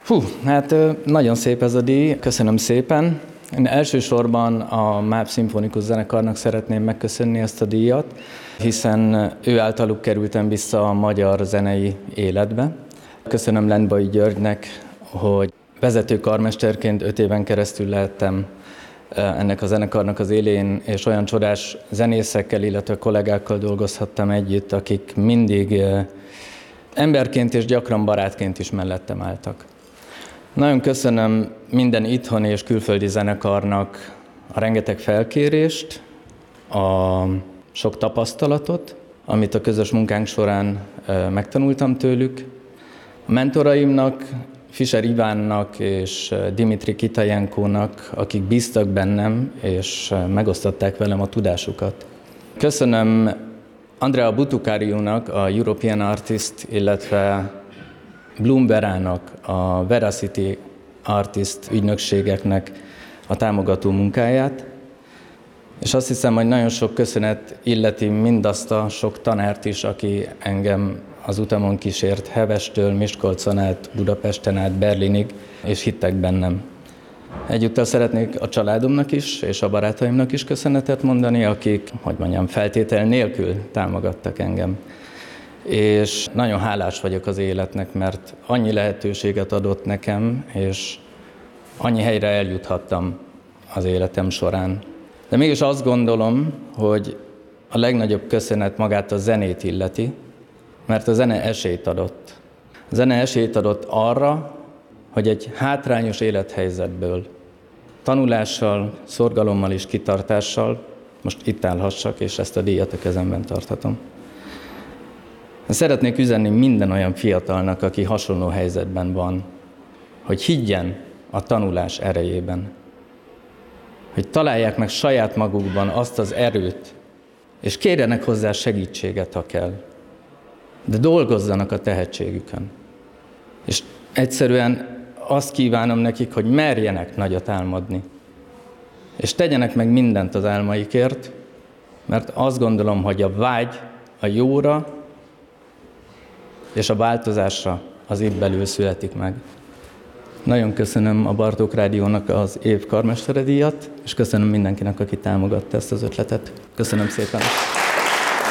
Hát nagyon szép ez a díj, köszönöm szépen. Én elsősorban a MÁV Szimfonikus Zenekarnak szeretném megköszönni ezt a díjat, hiszen ő általuk kerültem vissza a magyar zenei életbe. Köszönöm Lendvai Györgynek, hogy vezető karmesterként 5 éven keresztül lehettem ennek a zenekarnak az élén, és olyan csodás zenészekkel, illetve kollégákkal dolgozhattam együtt, akik mindig emberként és gyakran barátként is mellettem álltak. Nagyon köszönöm minden itthoni és külföldi zenekarnak a rengeteg felkérést, a sok tapasztalatot, amit a közös munkánk során megtanultam tőlük. A mentoraimnak, Fischer Ivánnak és Dimitri Kitajenkónak, akik bíztak bennem és megosztották velem a tudásukat. Köszönöm Andrea Butukáriúnak, a European Artist, illetve Bloomberának, a Veracity Artist ügynökségeknek a támogató munkáját, és azt hiszem, hogy nagyon sok köszönet illeti mindazt a sok tanárt is, aki engem az utamon kísért Hevestől, Miskolcon át, Budapesten át, Berlinig, és hittek bennem. Egyúttal szeretnék a családomnak is, és a barátaimnak is köszönetet mondani, akik, feltétel nélkül támogattak engem. És nagyon hálás vagyok az életnek, mert annyi lehetőséget adott nekem, és annyi helyre eljuthattam az életem során. De mégis azt gondolom, hogy a legnagyobb köszönet magát a zenét illeti, mert a zene esélyt adott. A zene esélyt adott arra, hogy egy hátrányos élethelyzetből, tanulással, szorgalommal és kitartással most itt állhassak, és ezt a díjat a kezemben tarthatom. Szeretnék üzenni minden olyan fiatalnak, aki hasonló helyzetben van, hogy higgyen a tanulás erejében, hogy találják meg saját magukban azt az erőt, és kérjenek hozzá segítséget, ha kell, de dolgozzanak a tehetségükön. És egyszerűen azt kívánom nekik, hogy merjenek nagyot álmodni, és tegyenek meg mindent az álmaikért, mert azt gondolom, hogy a vágy a jóra és a változásra az év belül születik meg. Nagyon köszönöm a Bartók Rádiónak az év karmestere díjat, és köszönöm mindenkinek, aki támogatta ezt az ötletet. Köszönöm szépen!